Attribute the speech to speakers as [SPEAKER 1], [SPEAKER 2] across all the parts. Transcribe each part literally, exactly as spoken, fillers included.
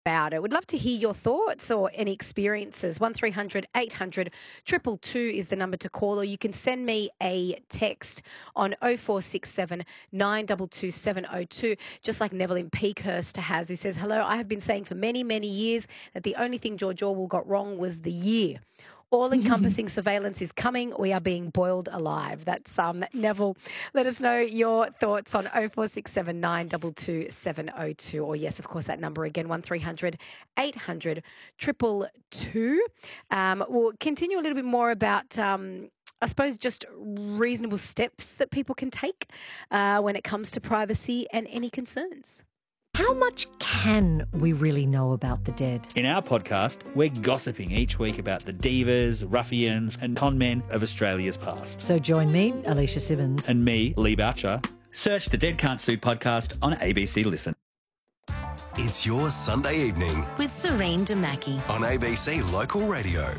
[SPEAKER 1] about it. We'd love to hear your thoughts or any experiences. one three hundred eight hundred two two two is the number to call, or you can send me a text on oh four six seven nine two two seven oh two, just like Neville in Peakhurst has, who says, hello, I have been saying for many, many years that the only thing George Orwell got wrong was the year. All-encompassing surveillance is coming. We are being boiled alive. That's um, Neville. Let us know your thoughts on oh four six seven nine two two seven oh two. Or, yes, of course, that number again, one three hundred eight hundred two two two. Um, we'll continue a little bit more about... Um, I suppose just reasonable steps that people can take uh, when it comes to privacy and any concerns.
[SPEAKER 2] How much can we really know about the dead?
[SPEAKER 3] In our podcast, we're gossiping each week about the divas, ruffians and con men of Australia's past.
[SPEAKER 2] So join me, Alicia Simmons.
[SPEAKER 3] And me, Lee Boucher. Search the Dead Can't Sue podcast on A B C Listen.
[SPEAKER 4] It's your Sunday evening
[SPEAKER 5] with Serene Damaki
[SPEAKER 4] on A B C Local Radio.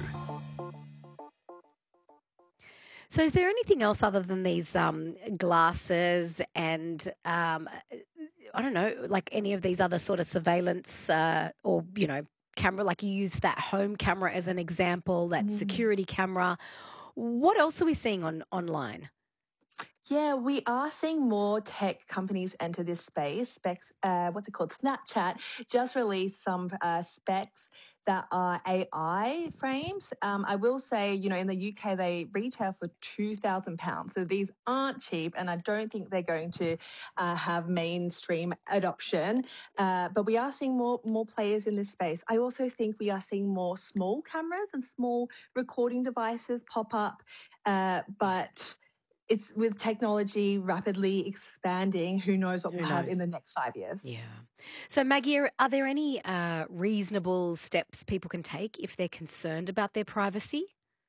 [SPEAKER 1] So is there anything else other than these um, glasses and, um, I don't know, like any of these other sort of surveillance uh, or, you know, camera, like you use that home camera as an example, that mm. security camera. What else are we seeing on online?
[SPEAKER 6] Yeah, we are seeing more tech companies enter this space. Specs, uh, what's it called? Snapchat just released some uh, specs that are A I frames. Um, I will say, you know, in the U K, they retail for two thousand pounds. So these aren't cheap, and I don't think they're going to uh, have mainstream adoption. Uh, but we are seeing more, more players in this space. I also think we are seeing more small cameras and small recording devices pop up. Uh, but it's with technology rapidly expanding, who knows what
[SPEAKER 1] Who
[SPEAKER 6] we'll
[SPEAKER 1] knows?
[SPEAKER 6] have in the next five years.
[SPEAKER 1] Yeah. So, Maggie, are, are there any uh, reasonable steps people can take if they're concerned about their privacy?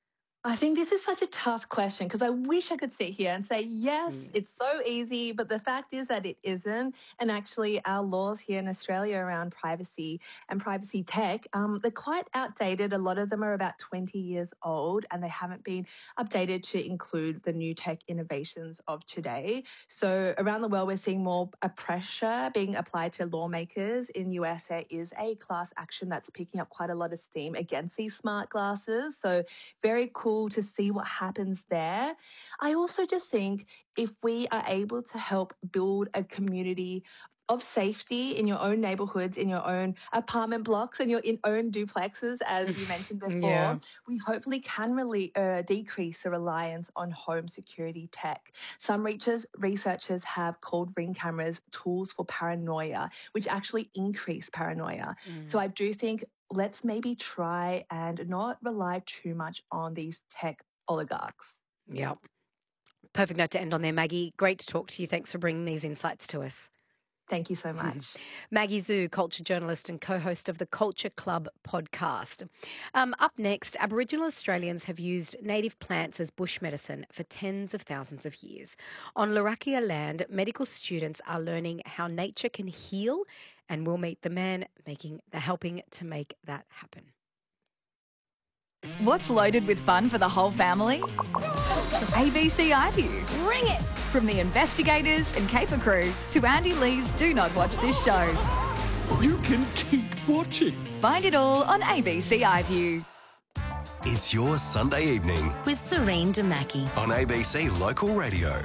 [SPEAKER 6] I think this is such a tough question because I wish I could sit here and say, yes,
[SPEAKER 1] Mm.
[SPEAKER 6] it's so easy, but the fact is that it isn't. And actually our laws here in Australia around privacy and privacy tech, um, they're quite outdated. A lot of them are about twenty years old and they haven't been updated to include the new tech innovations of today. So around the world, we're seeing more a pressure being applied to lawmakers. In U S, there is a class action that's picking up quite a lot of steam against these smart glasses. So very cool to see what happens there. I also just think if we are able to help build a community of safety in your own neighborhoods, in your own apartment blocks, and your in own duplexes, as you mentioned before,
[SPEAKER 1] Yeah.
[SPEAKER 6] we hopefully can really uh, decrease the reliance on home security tech. Some researchers, researchers have called Ring cameras tools for paranoia, which actually increase paranoia.
[SPEAKER 1] Mm.
[SPEAKER 6] So I do think let's maybe try and not rely too much on these tech oligarchs.
[SPEAKER 1] Yeah. Perfect note to end on there, Maggie. Great to talk to you. Thanks for bringing these insights to us.
[SPEAKER 6] Thank you so much.
[SPEAKER 1] Maggie Zhu, culture journalist and co-host of the Culture Club podcast. Um, up next, Aboriginal Australians have used native plants as bush medicine for tens of thousands of years. On Larakia land, medical students are learning how nature can heal, and we'll meet the man making the helping to make that happen.
[SPEAKER 7] What's loaded with fun for the whole family? A B C iView. Bring it! From the investigators and caper crew to Andy Lee's Do Not Watch This Show.
[SPEAKER 8] You can keep watching.
[SPEAKER 7] Find it all on A B C iView.
[SPEAKER 4] It's your Sunday evening
[SPEAKER 5] with Serene Damaki
[SPEAKER 4] on A B C Local Radio.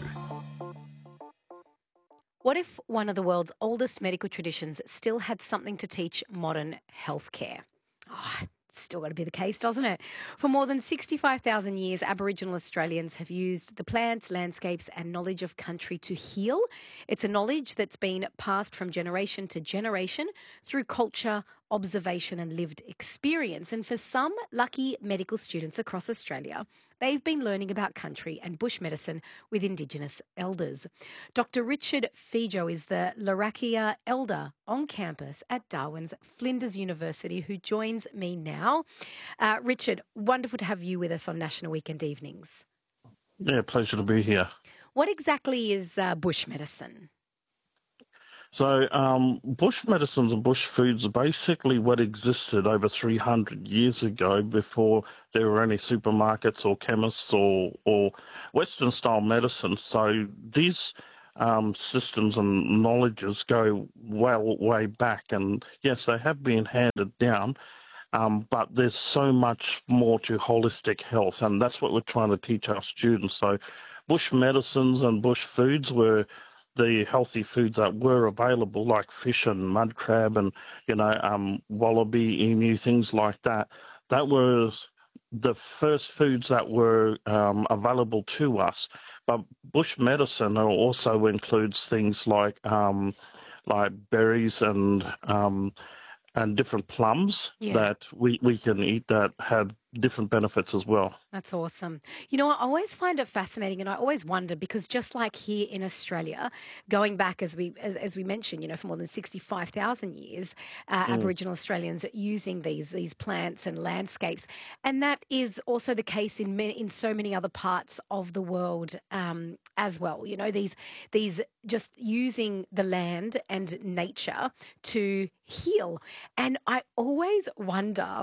[SPEAKER 1] What if one of the world's oldest medical traditions still had something to teach modern healthcare? Oh, still got to be the case, doesn't it? For more than sixty-five thousand years, Aboriginal Australians have used the plants, landscapes and knowledge of country to heal. It's a knowledge that's been passed from generation to generation through culture, observation and lived experience. And for some lucky medical students across Australia, they've been learning about country and bush medicine with Indigenous elders. Doctor Richard Fijo is the Larakia elder on campus at Darwin's Flinders University, who joins me now. Uh, Richard, wonderful to have you with us on National Weekend Evenings.
[SPEAKER 8] Yeah, pleasure to be here.
[SPEAKER 1] What exactly is uh, bush medicine?
[SPEAKER 8] So um, bush medicines and bush foods are basically what existed over three hundred years ago before there were any supermarkets or chemists or, or Western-style medicine. So these um, systems and knowledges go well way back. And yes, they have been handed down, um, but there's so much more to holistic health, and that's what we're trying to teach our students. So bush medicines and bush foods were the healthy foods that were available, like fish and mud crab and, you know, um, wallaby, emu, things like that. That was the first foods that were um, available to us. But bush medicine also includes things like um, like berries and um, and different plums
[SPEAKER 1] Yeah.
[SPEAKER 8] that we, we can eat that have different benefits as well.
[SPEAKER 1] That's awesome. You know, I always find it fascinating, and I always wonder because just like here in Australia, going back as we as, as we mentioned, you know, for more than sixty-five thousand years, uh,
[SPEAKER 8] Mm.
[SPEAKER 1] Aboriginal Australians using these these plants and landscapes, and that is also the case in many, in so many other parts of the world um, as well. You know, these these just using the land and nature to heal, and I always wonder,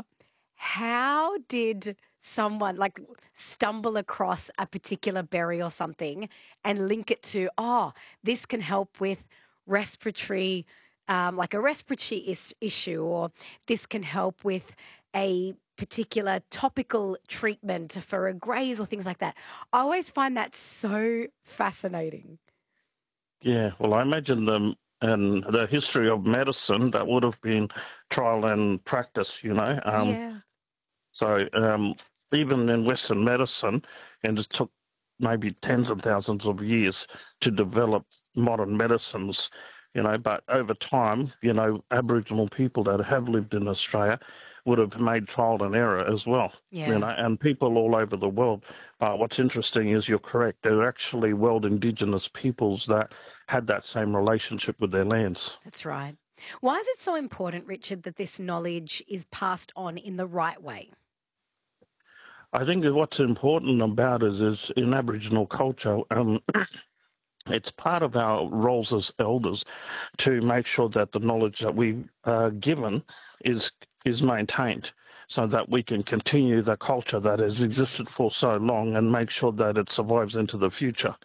[SPEAKER 1] how did someone like stumble across a particular berry or something and link it to, oh, this can help with respiratory, um, like a respiratory is- issue, or this can help with a particular topical treatment for a graze or things like that. I always find that so fascinating.
[SPEAKER 8] Yeah, well, I imagine them and the history of medicine that would have been trial and practice, you know. Um,
[SPEAKER 1] yeah.
[SPEAKER 8] So um, even in Western medicine, and it took maybe tens of thousands of years to develop modern medicines, you know, but over time, you know, Aboriginal people that have lived in Australia would have made trial and error as well,
[SPEAKER 1] Yeah.
[SPEAKER 8] you know, and people all over the world. But what's interesting is you're correct. There are actually world indigenous peoples that had that same relationship with their lands.
[SPEAKER 1] That's right. Why is it so important, Richard, that this knowledge is passed on in the right way?
[SPEAKER 8] I think that what's important about it is in Aboriginal culture, um, it's part of our roles as elders to make sure that the knowledge that we are given is is maintained, so that we can continue the culture that has existed for so long and make sure that it survives into the future.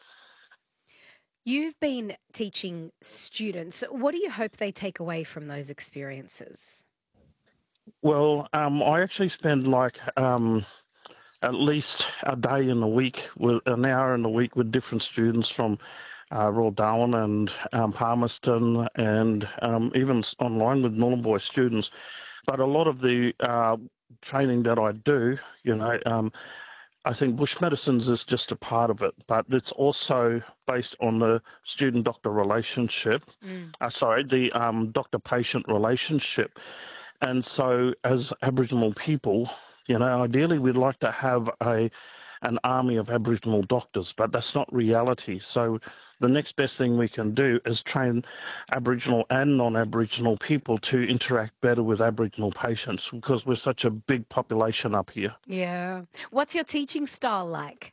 [SPEAKER 1] You've been teaching students. What do you hope they take away from those experiences?
[SPEAKER 8] Well, um, I actually spend like um, at least a day in a week, with an hour in a week with different students from uh, Royal Darwin and um, Palmerston, and um, even s- online with Nhulunbuy students. But a lot of the uh, training that I do, you know, um, I think bush medicines is just a part of it, but it's also based on the student-doctor relationship.
[SPEAKER 1] Mm.
[SPEAKER 8] Uh, sorry, the um, doctor-patient relationship. And so, as Aboriginal people, you know, ideally we'd like to have a an army of Aboriginal doctors, but that's not reality. So the next best thing we can do is train Aboriginal and non-Aboriginal people to interact better with Aboriginal patients, because we're such a big population up here.
[SPEAKER 1] Yeah. What's your teaching style like?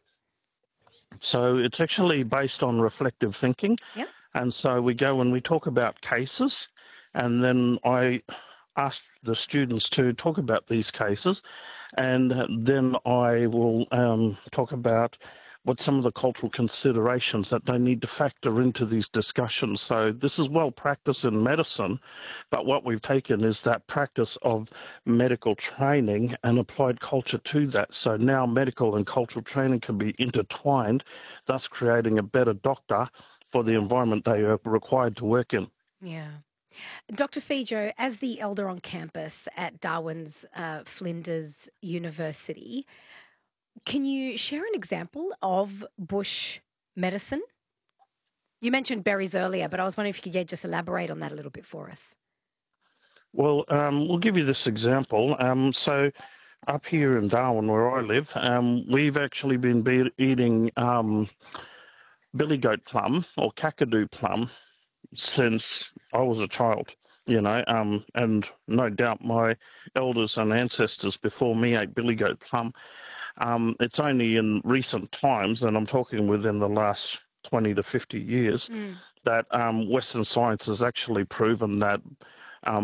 [SPEAKER 8] So it's actually based on reflective thinking.
[SPEAKER 1] Yep.
[SPEAKER 8] And so we go and we talk about cases, and then I ask the students to talk about these cases, and then I will um, talk about what some of the cultural considerations that they need to factor into these discussions. So this is well practiced in medicine, but what we've taken is that practice of medical training and applied culture to that. So now medical and cultural training can be intertwined, thus creating a better doctor for the environment they are required to work in.
[SPEAKER 1] Yeah. Doctor Fijo, as the elder on campus at Darwin's uh, Flinders University, can you share an example of bush medicine? You mentioned berries earlier, but I was wondering if you could yeah, just elaborate on that a little bit for us.
[SPEAKER 8] Well, um, we'll give you this example. Um, so up here in Darwin, where I live, um, we've actually been be- eating um, billy goat plum or kakadu plum since I was a child, you know, um, and no doubt my elders and ancestors before me ate billy goat plum. Um, it's only in recent times, and I'm talking within the last twenty to fifty years,
[SPEAKER 1] Mm.
[SPEAKER 8] that um, Western science has actually proven that um,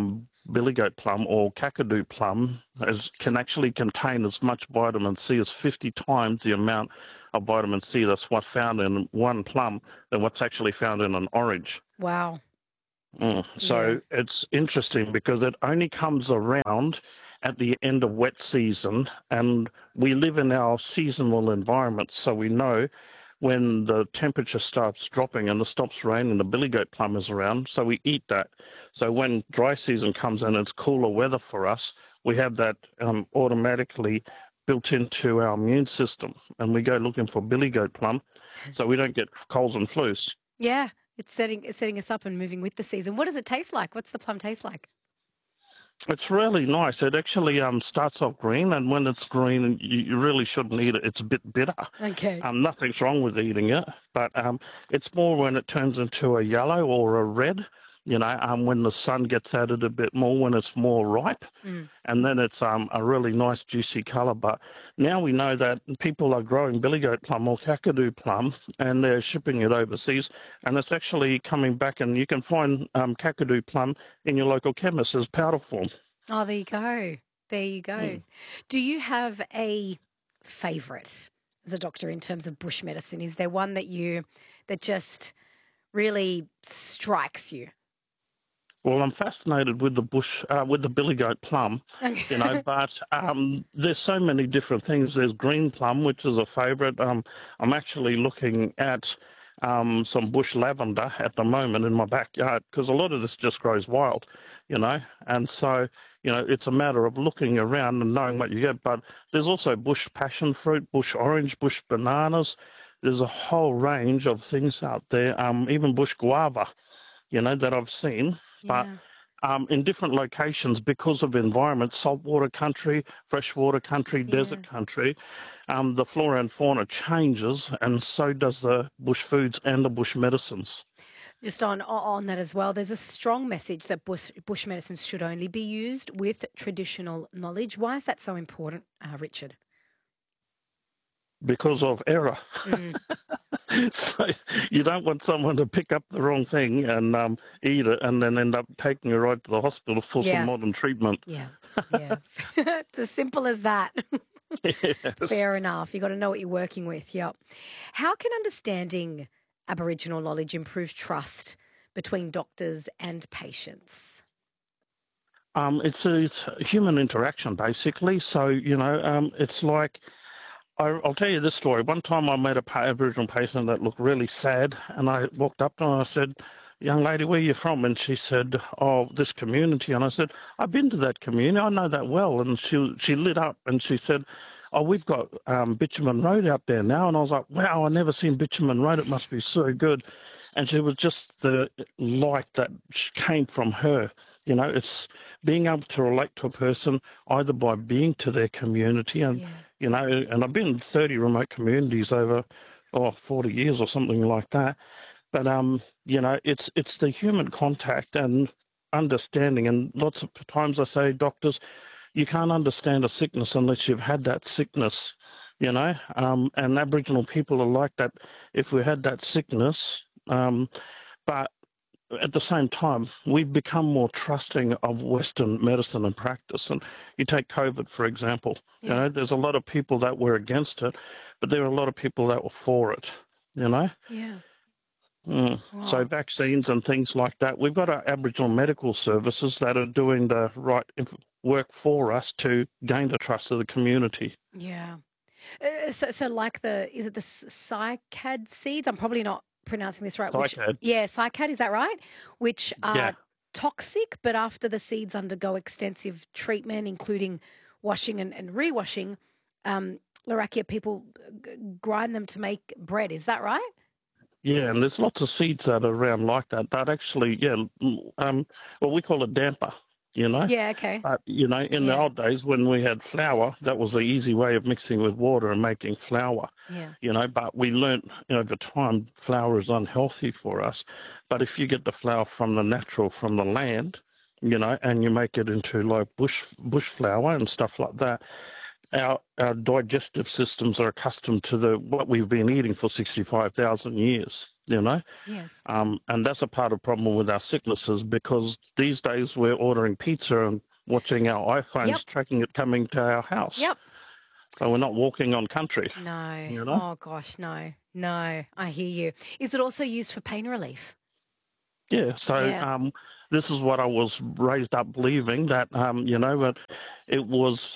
[SPEAKER 8] billy goat plum or Kakadu plum as can actually contain as much vitamin C as fifty times the amount of vitamin C that's what's found in one plum than what's actually found in an orange.
[SPEAKER 1] Wow.
[SPEAKER 8] Mm. So
[SPEAKER 1] Yeah.
[SPEAKER 8] it's interesting because it only comes around at the end of wet season, and we live in our seasonal environment, so we know when the temperature starts dropping and it stops raining, the billy goat plum is around, so we eat that. So when dry season comes in, it's cooler weather for us, we have that um, automatically built into our immune system, and we go looking for billy goat plum so we don't get colds and flus.
[SPEAKER 1] Yeah. It's setting it's setting us up and moving with the season. What does it taste like? What's the plum taste like?
[SPEAKER 8] It's really nice. It actually um, starts off green, and when it's green, you, you really shouldn't eat it. It's a bit bitter.
[SPEAKER 1] Okay.
[SPEAKER 8] Um, nothing's wrong with eating it, but um, it's more when it turns into a yellow or a red, you know, um, when the sun gets at it a bit more, when it's more ripe,
[SPEAKER 1] Mm.
[SPEAKER 8] and then it's um, a really nice juicy colour. But now we know that people are growing billy goat plum or Kakadu plum, and they're shipping it overseas, and it's actually coming back, and you can find um, Kakadu plum in your local chemist as powder form.
[SPEAKER 1] Oh, there you go. There you go.
[SPEAKER 8] Mm.
[SPEAKER 1] Do you have a favourite as a doctor in terms of bush medicine? Is there one that you that just really strikes you?
[SPEAKER 8] Well, I'm fascinated with the bush, uh, with the billy goat plum, you know, but um, there's so many different things. There's green plum, which is a favourite. Um, I'm actually looking at um, some bush lavender at the moment in my backyard because a lot of this just grows wild, you know, and so, you know, it's a matter of looking around and knowing what you get. But there's also bush passion fruit, bush orange, bush bananas. There's a whole range of things out there, um, even bush guava, you know, that I've seen. But
[SPEAKER 1] Yeah.
[SPEAKER 8] um, in different locations, because of environment, saltwater country, freshwater country,
[SPEAKER 1] Yeah.
[SPEAKER 8] desert country, um, the flora and fauna changes, and so does the bush foods and the bush medicines.
[SPEAKER 1] Just on on that as well, there's a strong message that bush, bush medicines should only be used with traditional knowledge. Why is that so important, uh, Richard?
[SPEAKER 8] Because of error.
[SPEAKER 1] Mm.
[SPEAKER 8] So you don't want someone to pick up the wrong thing and um, eat it and then end up taking it right to the hospital for
[SPEAKER 1] Yeah.
[SPEAKER 8] some modern treatment.
[SPEAKER 1] Yeah, yeah. It's as simple as that.
[SPEAKER 8] Yes.
[SPEAKER 1] Fair enough. You got to know what you're working with. Yep. How can understanding Aboriginal knowledge improve trust between doctors and patients?
[SPEAKER 8] Um, it's, a, it's a human interaction, basically. So, you know, um, it's like, I, I'll tell you this story. One time I met a pa- Aboriginal patient that looked really sad, and I walked up to her and I said, "Young lady, where are you from?" And she said, "Oh, this community." And I said, "I've been to that community. I know that well." And she she lit up and she said, "Oh, we've got um, Bitumen Road out there now." And I was like, "Wow, I never seen Bitumen Road. It must be so good." And she was just the light that came from her. You know, it's being able to relate to a person either by being to their community and,
[SPEAKER 1] Yeah.
[SPEAKER 8] you know, and I've been in thirty remote communities over, oh, forty years or something like that. But, um, you know, it's it's the human contact and understanding. And lots of times I say, doctors, you can't understand a sickness unless you've had that sickness, you know. Um, and Aboriginal people are like that. If we had that sickness, um, but at the same time, we've become more trusting of Western medicine and practice. And you take COVID, for example, you
[SPEAKER 1] Yeah.
[SPEAKER 8] know, there's a lot of people that were against it, but there are a lot of people that were for it, you know.
[SPEAKER 1] Yeah.
[SPEAKER 8] Mm. So
[SPEAKER 1] Wow.
[SPEAKER 8] vaccines and things like that. We've got our Aboriginal medical services that are doing the right inf- work for us to gain the trust of the community.
[SPEAKER 1] Yeah. Uh, so, so like the, is it the s- cycad seeds? I'm probably not pronouncing this right. Which,
[SPEAKER 8] Cycad.
[SPEAKER 1] yeah, cycad, is that right? Which are
[SPEAKER 8] Yeah.
[SPEAKER 1] toxic, but after the seeds undergo extensive treatment, including washing and, and re-washing, um, Larakia people g- grind them to make bread. Is that right?
[SPEAKER 8] Yeah, and there's lots of seeds that are around like that. That actually, yeah, mm, um, well, we call it damper, you know.
[SPEAKER 1] Yeah, okay.
[SPEAKER 8] But, you know, in the
[SPEAKER 1] Yeah.
[SPEAKER 8] old days when we had flour, that was the easy way of mixing with water and making flour,
[SPEAKER 1] Yeah.
[SPEAKER 8] you know. But we learnt over time flour is unhealthy for us. But if you get the flour from the natural, from the land, you know, and you make it into like bush bush flour and stuff like that, our, our digestive systems are accustomed to the what we've been eating for sixty-five thousand years, you know?
[SPEAKER 1] Yes.
[SPEAKER 8] Um, and that's a part of the problem with our sicknesses, because these days we're ordering pizza and watching our iPhones,
[SPEAKER 1] Yep.
[SPEAKER 8] tracking it coming to our house.
[SPEAKER 1] Yep.
[SPEAKER 8] So we're not walking on country.
[SPEAKER 1] No.
[SPEAKER 8] You know?
[SPEAKER 1] Oh, gosh, no. No, I hear you. Is it also used for pain relief?
[SPEAKER 8] Yeah, so
[SPEAKER 1] Yeah.
[SPEAKER 8] um, this is what I was raised up believing, that, um, you know, but it was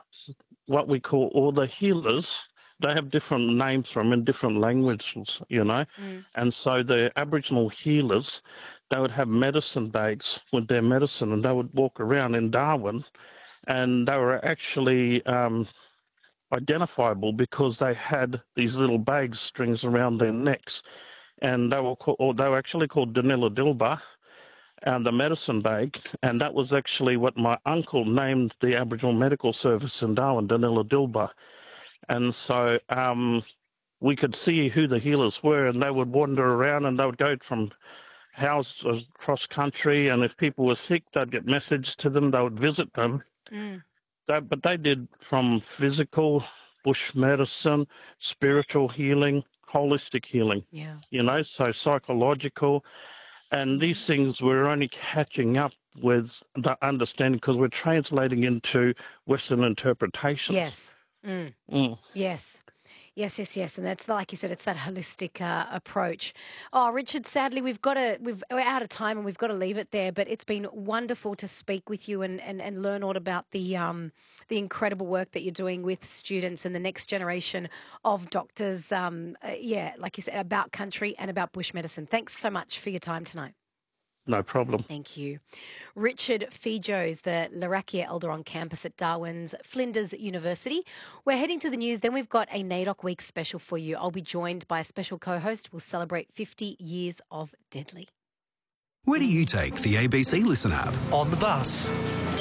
[SPEAKER 8] what we call all the healers. They have different names from in different languages, you know.
[SPEAKER 1] Mm.
[SPEAKER 8] And so the Aboriginal healers, they would have medicine bags with their medicine, and they would walk around in Darwin, and they were actually um, identifiable because they had these little bag strings around their necks, and they were called, or they were actually called Danila Dilba, and the medicine bag, and that was actually what my uncle named the Aboriginal Medical Service in Darwin, Danila Dilba. And so um, we could see who the healers were, and they would wander around, and they would go from house across country, and if people were sick, they'd get messages to them, they would visit them.
[SPEAKER 1] Mm.
[SPEAKER 8] They, but they did from physical, bush medicine, spiritual healing, holistic healing,
[SPEAKER 1] Yeah.
[SPEAKER 8] you know, so psychological. And these things we're only catching up with the understanding because we're translating into Western interpretations.
[SPEAKER 1] Yes. Mm.
[SPEAKER 8] Mm.
[SPEAKER 1] Yes. Yes, yes, yes. And that's like you said, it's that holistic uh, approach. Oh, Richard, sadly, we've got to, we've, we're out of time and we've got to leave it there. But it's been wonderful to speak with you and, and, and learn all about the um, the incredible work that you're doing with students and the next generation of doctors. Um, uh, yeah, like you said, about country and about bush medicine. Thanks so much for your time tonight.
[SPEAKER 8] No problem.
[SPEAKER 1] Thank you. Richard Fijos, the Larakia Elder campus at Darwin's Flinders University. We're heading to the news. Then we've got a NAIDOC Week special for you. I'll be joined by a special co-host. We'll celebrate fifty years of Deadly.
[SPEAKER 4] Where do you take the A B C Listen app?
[SPEAKER 9] On the bus.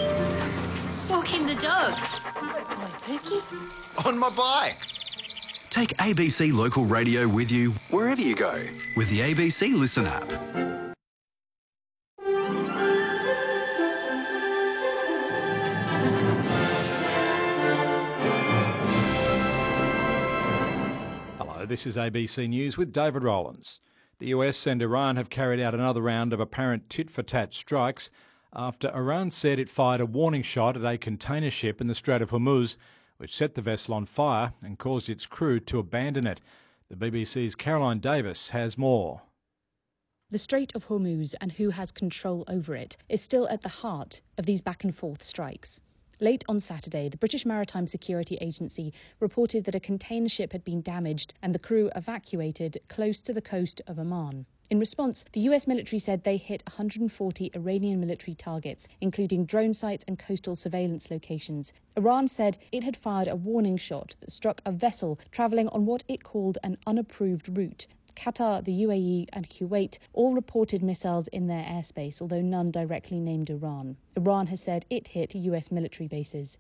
[SPEAKER 10] Walking the dog. Good boy, Pookie.
[SPEAKER 4] On my bike. Take A B C Local Radio with you wherever you go with the A B C Listen app.
[SPEAKER 11] This is A B C News with David Rowlands. The U S and Iran have carried out another round of apparent tit-for-tat strikes after Iran said it fired a warning shot at a container ship in the Strait of Hormuz, which set the vessel on fire and caused its crew to abandon it. The B B C's Caroline Davis has more.
[SPEAKER 12] The Strait of Hormuz and who has control over it is still at the heart of these back-and-forth strikes. Late on Saturday, the British Maritime Security Agency reported that a container ship had been damaged and the crew evacuated close to the coast of Oman. In response, the U S military said they hit one hundred forty Iranian military targets, including drone sites and coastal surveillance locations. Iran said it had fired a warning shot that struck a vessel travelling on what it called an unapproved route. Qatar, the U A E and Kuwait all reported missiles in their airspace, although none directly named Iran. Iran has said it hit U S military bases.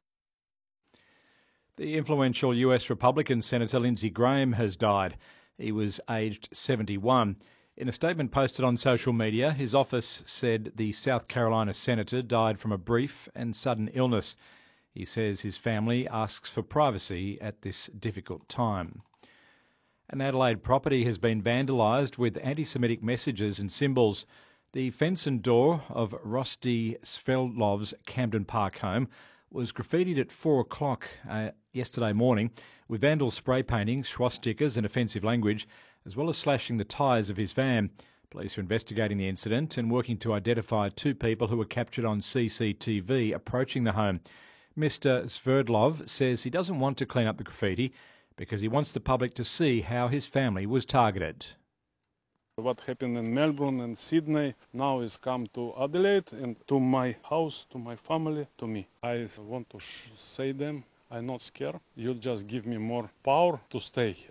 [SPEAKER 11] The influential U S Republican Senator Lindsey Graham has died. He was aged seventy-one. In a statement posted on social media, his office said the South Carolina senator died from a brief and sudden illness. He says his family asks for privacy at this difficult time. An Adelaide property has been vandalised with anti-Semitic messages and symbols. The fence and door of Rusty Sveldlov's Camden Park home was graffitied at four o'clock uh, yesterday morning with vandals spray painting, swastikas and offensive language, as well as slashing the tyres of his van. Police are investigating the incident and working to identify two people who were captured on C C T V approaching the home. Mister Sverdlov says he doesn't want to clean up the graffiti because he wants the public to see how his family was targeted.
[SPEAKER 13] What happened in Melbourne and Sydney now is come to Adelaide and to my house, to my family, to me. I want to sh- say them, I'm not scared. You just give me more power to stay here.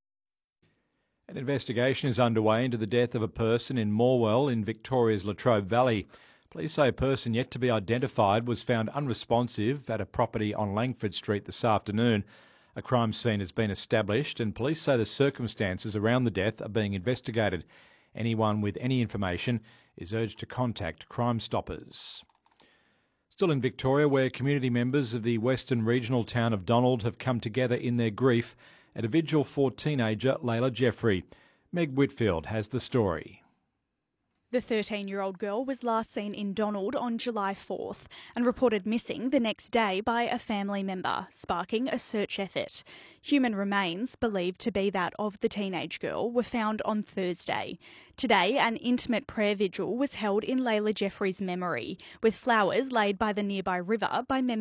[SPEAKER 11] An investigation is underway into the death of a person in Morwell in Victoria's Latrobe Valley. Police say a person yet to be identified was found unresponsive at a property on Langford Street this afternoon. A crime scene has been established and police say the circumstances around the death are being investigated. Anyone with any information is urged to contact Crime Stoppers. Still in Victoria, where community members of the Western regional town of Donald have come together in their grief at a vigil for teenager Layla Jeffrey. Meg Whitfield has the story.
[SPEAKER 9] The thirteen-year-old girl was last seen in Donald on July fourth and reported missing the next day by a family member, sparking a search effort. Human remains, believed to be that of the teenage girl, were found on Thursday. Today, an intimate prayer vigil was held in Layla Jeffrey's memory, with flowers laid by the nearby river by members